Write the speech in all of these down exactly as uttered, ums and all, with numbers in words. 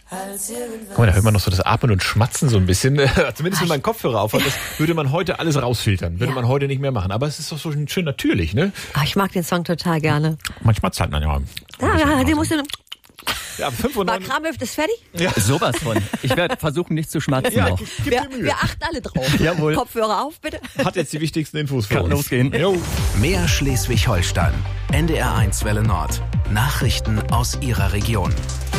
Guck mal, da hört man noch so das Atmen und Schmatzen so ein bisschen. Zumindest wenn man Kopfhörer aufhat, das würde man heute alles rausfiltern. Würde ja. man heute nicht mehr machen. Aber es ist doch so schön natürlich, ne? Ach, ich mag den Song total gerne. Man schmatzt halt manchmal. Ja, ja, den musst du... Ja, fünf Uhr War Kramhilf, ist fertig? Ja. Sowas von. Ich werde versuchen, nicht zu schmatzen. Ja, noch. Wir, wir achten alle drauf. Jawohl. Kopfhörer auf, bitte. Hat jetzt die wichtigsten Infos für Kann uns. losgehen. Jo. Mehr Schleswig-Holstein. N D R eins Welle Nord. Nachrichten aus Ihrer Region.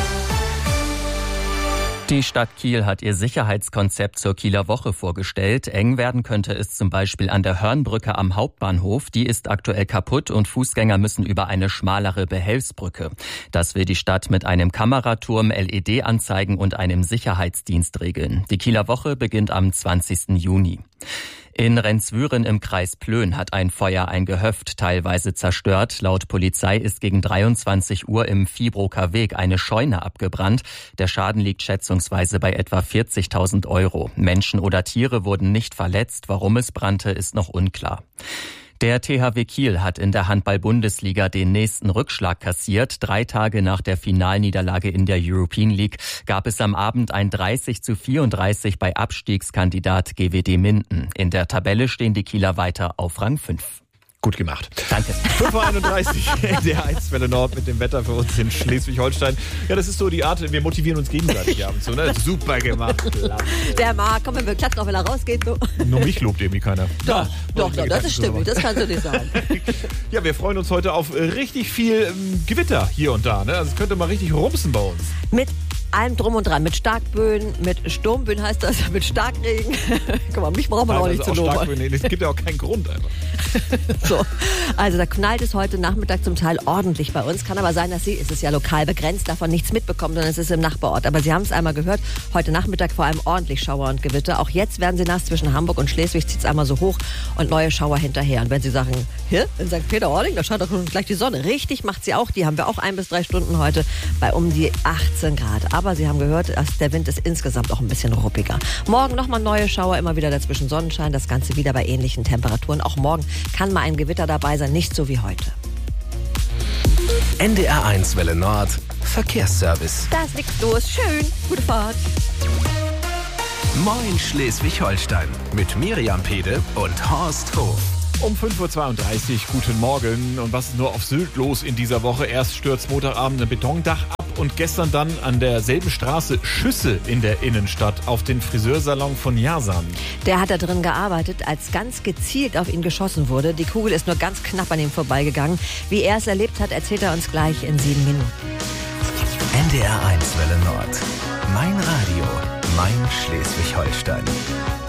Die Stadt Kiel hat ihr Sicherheitskonzept zur Kieler Woche vorgestellt. Eng werden könnte es zum Beispiel an der Hörnbrücke am Hauptbahnhof. Die ist aktuell kaputt und Fußgänger müssen über eine schmalere Behelfsbrücke. Das will die Stadt mit einem Kameraturm, L E D-Anzeigen und einem Sicherheitsdienst regeln. Die Kieler Woche beginnt am zwanzigsten Juni. In Renzwüren im Kreis Plön hat ein Feuer ein Gehöft teilweise zerstört. Laut Polizei ist gegen dreiundzwanzig Uhr im Viehbroker Weg eine Scheune abgebrannt. Der Schaden liegt schätzungsweise bei etwa vierzigtausend Euro. Menschen oder Tiere wurden nicht verletzt. Warum es brannte, ist noch unklar. Der T H W Kiel hat in der Handball-Bundesliga den nächsten Rückschlag kassiert. Drei Tage nach der Finalniederlage in der European League gab es am Abend ein dreißig zu vierunddreißig bei Abstiegskandidat G W D Minden. In der Tabelle stehen die Kieler weiter auf Rang fünf. Gut gemacht. Danke. fünf Uhr einunddreißig, N D R eins Welle Nord mit dem Wetter für uns in Schleswig-Holstein. Ja, das ist so die Art, wir motivieren uns gegenseitig abends. So, ne? Super gemacht. Klasse. Der Marc, komm, wir klatschen auch, wenn er rausgeht. So. Nur mich lobt irgendwie keiner. Doch, doch, doch, das ist stimmig, das kannst du nicht sagen. Ja, wir freuen uns heute auf richtig viel ähm, Gewitter hier und da. Ne? Also es könnte mal richtig rumsen bei uns. Mit allem drum und dran, mit Starkböen, mit Sturmböen heißt das, mit Starkregen. Guck mal, mich braucht man also auch nicht zu loben. Es gibt ja auch keinen Grund einfach. So, also da knallt es heute Nachmittag zum Teil ordentlich bei uns. Kann aber sein, dass Sie, es ist ja lokal begrenzt, davon nichts mitbekommen, sondern es ist im Nachbarort. Aber Sie haben es einmal gehört, heute Nachmittag vor allem ordentlich Schauer und Gewitter. Auch jetzt werden sie nass, zwischen Hamburg und Schleswig zieht es einmal so hoch und neue Schauer hinterher. Und wenn Sie sagen, hier in Sankt Peter-Ording, da scheint doch gleich die Sonne. Richtig macht sie auch, die haben wir auch ein bis drei Stunden heute bei um die achtzehn Grad. Aber Sie haben gehört, dass der Wind ist insgesamt auch ein bisschen ruppiger. Morgen nochmal neue Schauer, immer wieder dazwischen Sonnenschein, das Ganze wieder bei ähnlichen Temperaturen. Auch morgen kann mal ein Gewitter dabei sein, nicht so wie heute. N D R eins Welle Nord, Verkehrsservice. Da ist nichts los, schön, gute Fahrt. Moin Schleswig-Holstein mit Miriam Pede und Horst Hof. Um fünf Uhr zweiunddreißig, guten Morgen. Und was ist nur auf Sylt los in dieser Woche? Erst stürzt Montagabend ein Betondach ab und gestern dann an derselben Straße Schüsse in der Innenstadt auf den Friseursalon von Yasan. Der hat da drin gearbeitet, als ganz gezielt auf ihn geschossen wurde. Die Kugel ist nur ganz knapp an ihm vorbeigegangen. Wie er es erlebt hat, erzählt er uns gleich in sieben Minuten. N D R eins Welle Nord. Mein Radio, mein Schleswig-Holstein.